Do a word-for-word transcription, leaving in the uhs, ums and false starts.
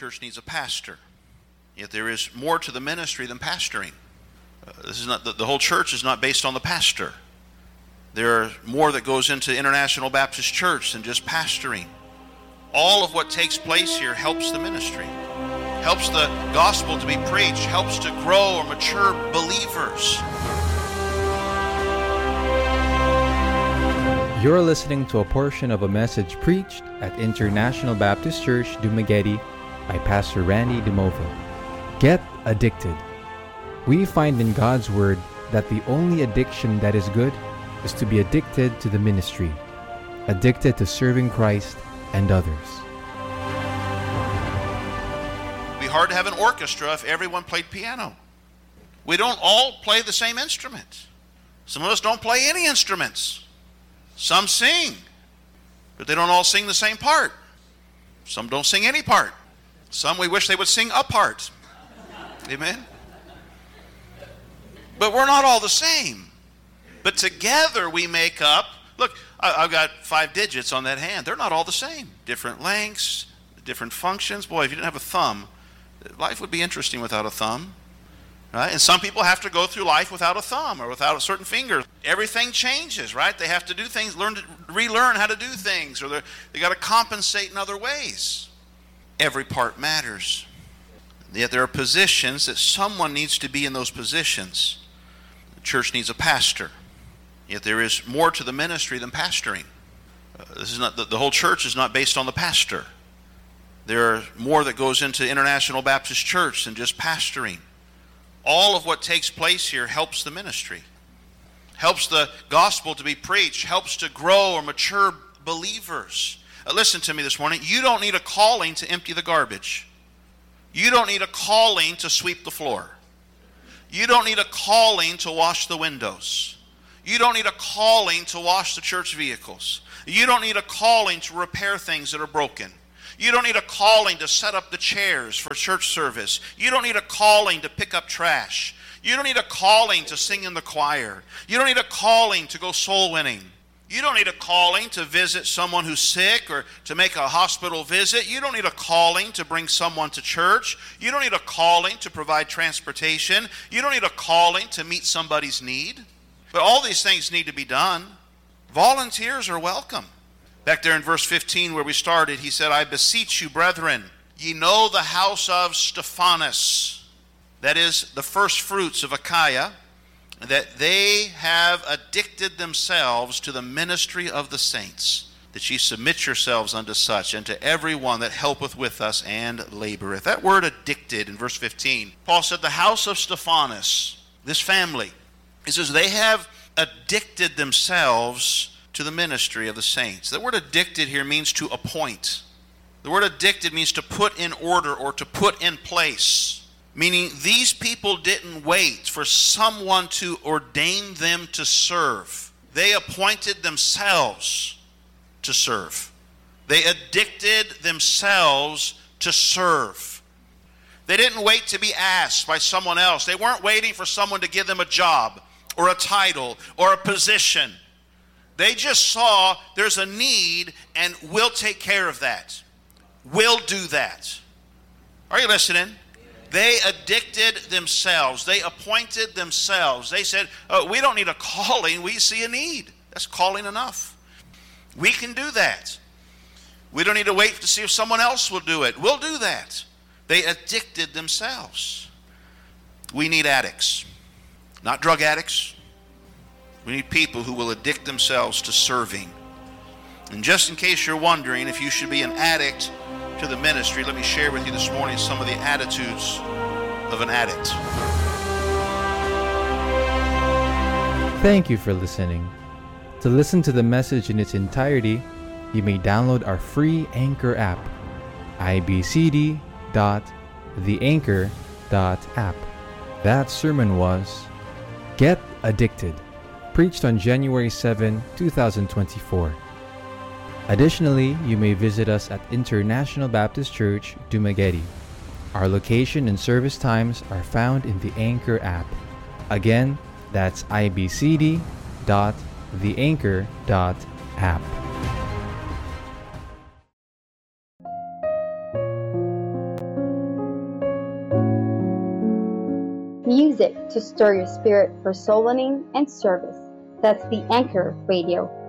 church needs a pastor. Yet there is more to the ministry than pastoring. Uh, this is not the, the whole church is not based on the pastor. There are more that goes into International Baptist Church than just pastoring. All of what takes place here helps the ministry, helps the gospel to be preached, helps to grow or mature believers. You're listening to a portion of a message preached at International Baptist Church, Dumaguete by Pastor Randy DeMova. Get addicted. We find in God's Word that the only addiction that is good is to be addicted to the ministry, addicted to serving Christ and others. It'd be hard to have an orchestra if everyone played piano. We don't all play the same instrument. Some of us don't play any instruments. Some sing, but they don't all sing the same part. Some don't sing any part. Some we wish they would sing a part. Amen? But we're not all the same. But together we make up, look, I, I've got five digits on that hand. They're not all the same. Different lengths, different functions. Boy, if you didn't have a thumb, life would be interesting without a thumb. Right? And some people have to go through life without a thumb or without a certain finger. Everything changes, right? They have to do things, learn to relearn how to do things, or they got to compensate in other ways. Every part matters. Yet there are positions that someone needs to be in those positions. The church needs a pastor. Yet there is more to the ministry than pastoring. Uh, this is not the, the whole church is not based on the pastor. There are more that goes into International Baptist Church than just pastoring. All of what takes place here helps the ministry, helps the gospel to be preached, helps to grow or mature believers. Uh, listen to me this morning. You don't need a calling to empty the garbage. You don't need a calling to sweep the floor. You don't need a calling to wash the windows. You don't need a calling to wash the church vehicles. You don't need a calling to repair things that are broken. You don't need a calling to set up the chairs for church service. You don't need a calling to pick up trash. You don't need a calling to sing in the choir. You don't need a calling to go soul winning. You don't need a calling to visit someone who's sick or to make a hospital visit. You don't need a calling to bring someone to church. You don't need a calling to provide transportation. You don't need a calling to meet somebody's need. But all these things need to be done. Volunteers are welcome. Back there in verse fifteen where we started, he said, I beseech you, brethren, ye know the house of Stephanas, that is the first fruits of Achaia, that they have addicted themselves to the ministry of the saints, that ye submit yourselves unto such, and to every one that helpeth with us and laboreth. That word addicted in verse fifteen, Paul said the house of Stephanas, this family, he says they have addicted themselves to the ministry of the saints. The word addicted here means to appoint. The word addicted means to put in order or to put in place. Meaning these people didn't wait for someone to ordain them to serve. They appointed themselves to serve. They addicted themselves to serve. They didn't wait to be asked by someone else. They weren't waiting for someone to give them a job or a title or a position. They just saw there's a need and we'll take care of that. We'll do that. Are you listening? They addicted themselves. They appointed themselves. They said, oh, we don't need a calling. We see a need. That's calling enough. We can do that. We don't need to wait to see if someone else will do it. We'll do that. They addicted themselves. We need addicts, not drug addicts. We need people who will addict themselves to serving. And just in case you're wondering if you should be an addict to the ministry, let me share with you this morning some of the attitudes of an addict. Thank you for listening. To listen to the message in its entirety, you may download our free Anchor app, i b c d dot the anchor dot app. That sermon was Get Addicted, preached on January seventh, twenty twenty-four. Additionally, you may visit us at International Baptist Church, Dumaguete. Our location and service times are found in the Anchor app. Again, that's i b c d dot the anchor dot app. Music to stir your spirit for soul winning and service. That's the Anchor Radio.